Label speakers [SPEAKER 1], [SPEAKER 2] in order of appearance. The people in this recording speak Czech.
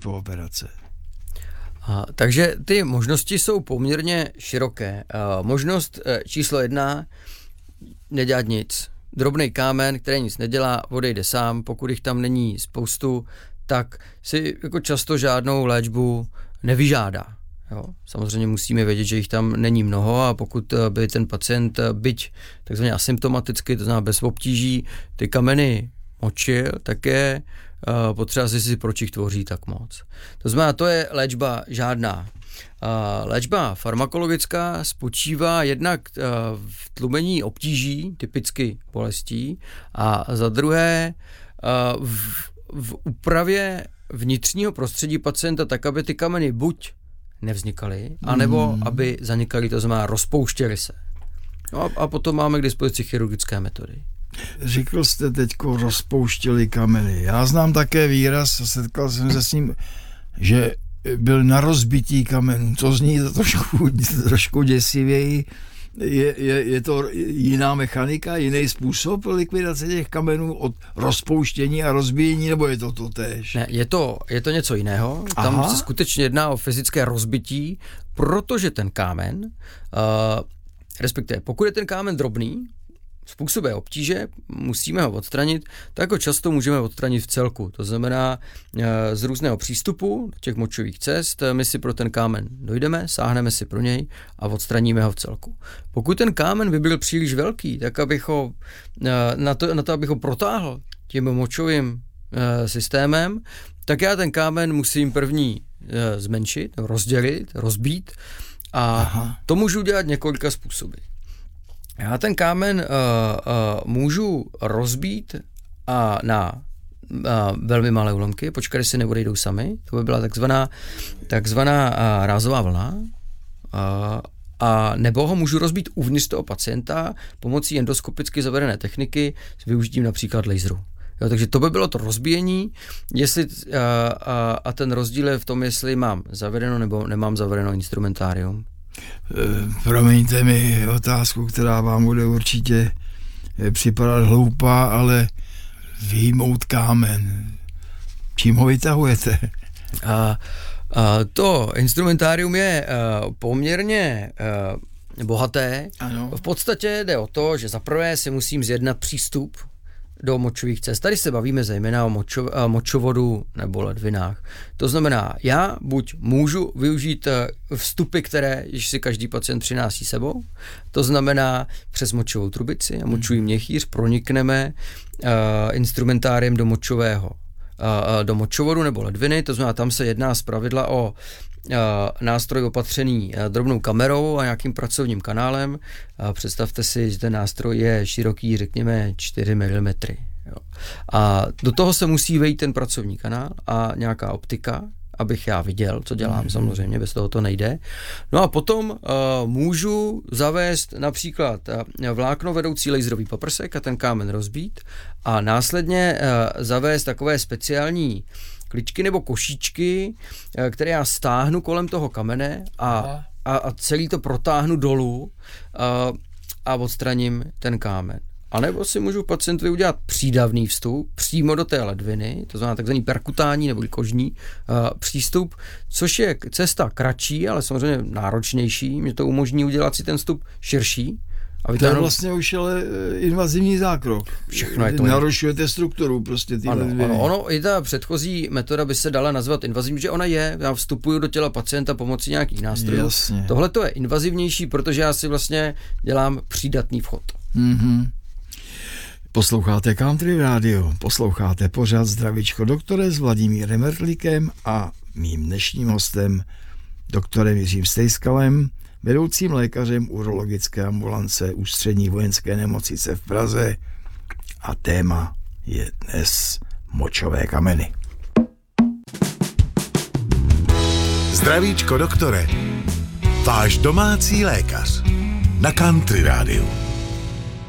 [SPEAKER 1] po operace.
[SPEAKER 2] Takže ty možnosti jsou poměrně široké. Možnost číslo 1, nedělat nic. Drobný kámen, který nic nedělá, odejde sám, pokud jich tam není spoustu, tak si jako často žádnou léčbu nevyžádá. Jo? Samozřejmě musíme vědět, že jich tam není mnoho a pokud by ten pacient byť takzvaně asymptomaticky, to znamená bez obtíží, ty kameny močil, tak je potřeba si proč jich tvoří tak moc. To znamená, to je léčba žádná. Léčba farmakologická spočívá jednak v tlumení obtíží, typicky bolestí, a za druhé v úpravě vnitřního prostředí pacienta tak, aby ty kameny buď nevznikaly, anebo aby zanikaly, to znamená rozpouštěly se. No a potom máme k dispozici chirurgické metody.
[SPEAKER 1] Řekl jste teďko rozpouštěli kameny. Já znám také výraz, setkal jsem se s ním, že byl na rozbití kamenů. To zní trošku děsivěji. Je to jiná mechanika, jiný způsob likvidace těch kamenů od rozpouštění a rozbíjení, nebo je to totéž?
[SPEAKER 2] Ne, je to něco jiného. Aha. Tam se skutečně jedná o fyzické rozbití, protože ten kámen, respektive pokud je ten kámen drobný, způsobuje obtíže, musíme ho odstranit, tak ho často můžeme odstranit v celku. To znamená z různého přístupu do těch močových cest, my si pro ten kámen dojdeme, sáhneme si pro něj a odstraníme ho v celku. Pokud ten kámen by byl příliš velký, tak abych ho, na to, abych ho protáhl tím močovým systémem, tak já ten kámen musím první zmenšit, rozdělit, rozbít a to můžu dělat několika způsoby. Já ten kámen můžu rozbít na velmi malé úlomky, počkat, jestli neodejdou sami, to by byla takzvaná rázová vlna, a nebo ho můžu rozbít uvnitř toho pacienta pomocí endoskopicky zavedené techniky s využitím například laseru. Jo, takže to by bylo to rozbíjení, jestli, a ten rozdíl je v tom, jestli mám zavedeno nebo nemám zavedeno instrumentárium.
[SPEAKER 1] Promiňte mi otázku, která vám bude určitě připadat hloupá, ale vyjmout kámen. Čím ho vytahujete?
[SPEAKER 2] To instrumentárium je poměrně bohaté.
[SPEAKER 1] Ano.
[SPEAKER 2] V podstatě jde o to, že zaprvé si musím zjednat přístup do močových cest. Tady se bavíme zejména o močovodu nebo ledvinách. To znamená, já buď můžu využít vstupy, které již si každý pacient přináší sebou, to znamená přes močovou trubici a močový měchýř pronikneme instrumentáriem do močovodu nebo ledviny, to znamená, tam se jedná zpravidla o nástroj opatřený drobnou kamerou a nějakým pracovním kanálem. Představte si, že ten nástroj je široký, řekněme, 4 mm. Jo. A do toho se musí vejít ten pracovní kanál a nějaká optika, abych já viděl, co dělám, samozřejmě, bez toho to nejde. No a potom můžu zavést například vlákno vedoucí laserový paprsek a ten kámen rozbít a následně zavést takové speciální kličky nebo košíčky, které já stáhnu kolem toho kamene a celý to protáhnu dolů a odstraním ten kámen. A nebo si můžu pacientovi udělat přídavný vstup přímo do té ledviny, to znamená takzvaný perkutální nebo kožní přístup, což je cesta kratší, ale samozřejmě náročnější. Mě to umožní udělat si ten vstup širší.
[SPEAKER 1] To je vlastně už ale invazivní zákrok.
[SPEAKER 2] Všechno je to.
[SPEAKER 1] Narušujete strukturu prostě ty ledviny.
[SPEAKER 2] Ono, i ta předchozí metoda by se dala nazvat invazivní, že ona je, já vstupuju do těla pacienta pomocí nějakých nástrojů.
[SPEAKER 1] Jasně.
[SPEAKER 2] Tohle to je invazivnější, protože já si vlastně dělám přídatný vchod.
[SPEAKER 1] Mm-hmm. Posloucháte Country Radio, posloucháte pořad Zdravíčko doktore s Vladimírem Mertlíkem a mým dnešním hostem doktorem Jiřím Stejskalem, vedoucím lékařem urologické ambulance Ústřední vojenské nemocnice v Praze a téma je dnes močové kameny.
[SPEAKER 3] Zdravíčko doktore, váš domácí lékař na Country Radio.